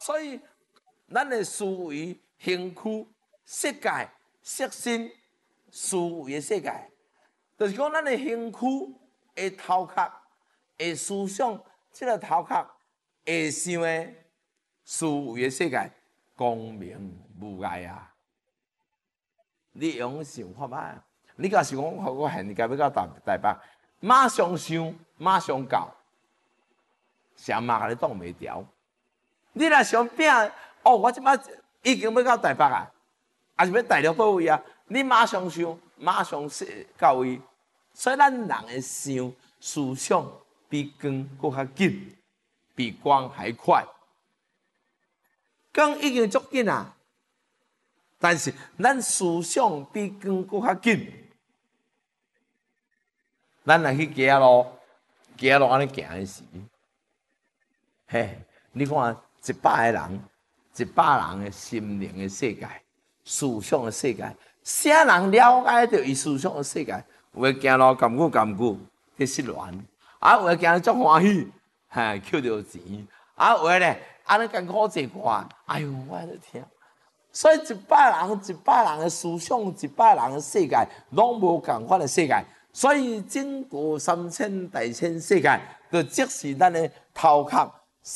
所以咱的思维、兴趣、世界、色心、思维的世界，就是讲咱的兴趣的头壳、的思想，这个头壳会想的思维的世界，光明无碍啊！你用想法吧，你假是讲我现在要到台北，马上想，马上到，啥嘛甲你挡袂牢。你若想拼，哦，我即摆已经要到台北啊，还是要大陆倒位啊？你马上想，马上到位。所以咱人的想思想比光搁较紧，比光还快。光已经足紧啊，但是咱思想比光搁较紧。咱若去行路，行路安尼行的时，嘿，你看100个人，100人的心灵的世界、思想的世界，啥人了解到伊思想的世界？有诶行路甘久，去失恋；啊，有诶行路足欢喜，嘿，捡到钱；啊，有诶咧，安尼艰苦坐看，哎呦，我的天！所以100人的思想，100人的世界，拢无共款的世界。所以整个3000大千世界，就即是咱的头壳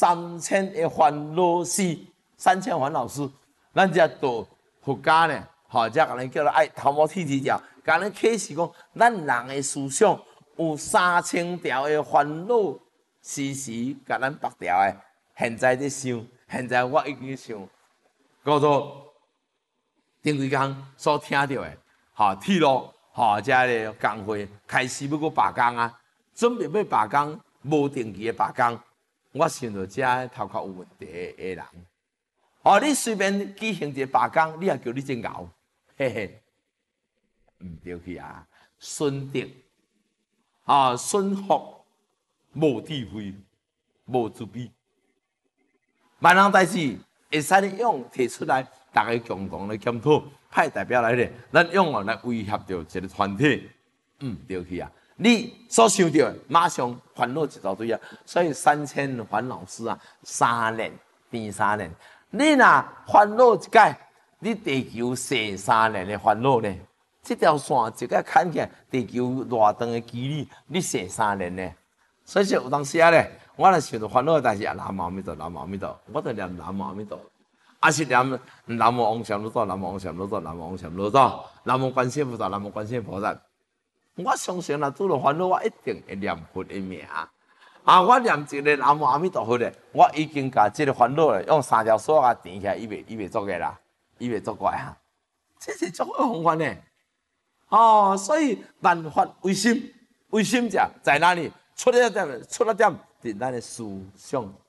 3000的烦恼丝，3000烦恼丝。咱只道佛家呢，或者甲咱叫做爱头毛剃条，甲咱启示讲，咱人的思想有3000条的烦恼，时时甲咱绑条的。现在在想，现在我已经想，叫做顶几工所听到的，铁路。遮个工会开始要搁罢工啊，准备要罢工，无定期的罢工。我想到遮头壳有问题的人，你随便举行一个罢工，你也叫你真熬，嘿嘿，唔对去啊！顺德顺福无智慧，无慈悲，万人代志会使你用提出来，大家共同来检讨。派代表来咧，咱用来威胁到一个团体，对去啊！你所想到的，马上烦恼一大堆啊！所以3000烦恼丝啊，3年变3年。你若烦恼一解，你地球逝3年的烦恼呢？这条线一个砍起来，地球偌长的距离，你逝3年呢？所以说有当时啊咧，我若想到烦恼的代志啊，南无阿弥陀，南无阿弥陀，我就念南无阿弥陀。啊是念南无往生罗多，南无往生罗多，南无往生罗多，南无观世音菩萨，南无观世音菩萨。我相信若拄着烦恼，我一定会念佛的名。我念一个南无阿弥陀佛咧，我已经把这个烦恼咧用3条锁啊填起来，伊袂作个啦，伊袂作怪哈。这是足好方法呢。所以万法唯心，唯心者在哪里？出了点在咱的思想